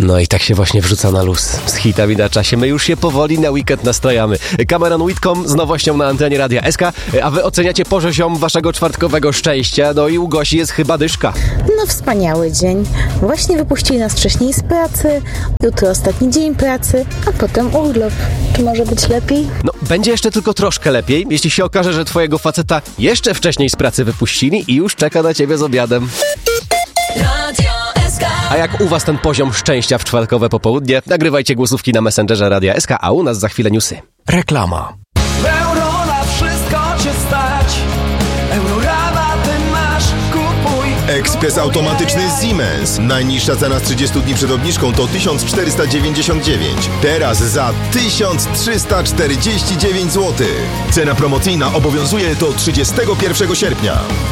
No i tak się właśnie wrzuca na luz z hitami na czasie. My już się powoli na weekend nastrajamy. Cameron Whitcomb z nowością na antenie Radia SK, a wy oceniacie poziom waszego czwartkowego szczęścia. No i u Gosi jest chyba dyszka. No wspaniały dzień. Właśnie wypuścili nas wcześniej z pracy, jutro ostatni dzień pracy, a potem urlop. Czy może być lepiej? No, będzie jeszcze tylko troszkę lepiej, jeśli się okaże, że twojego faceta jeszcze wcześniej z pracy wypuścili i już czeka na ciebie z obiadem. A jak u was ten poziom szczęścia w czwartkowe popołudnie? Nagrywajcie głosówki na Messengerze Radia SK, a u nas za chwilę newsy. Reklama. Euro na wszystko cię stać. Eurorama ty masz, kupuj. Ekspres automatyczny Siemens. Najniższa cena z 30 dni przed obniżką to 1499. Teraz za 1349 zł. Cena promocyjna obowiązuje do 31 sierpnia.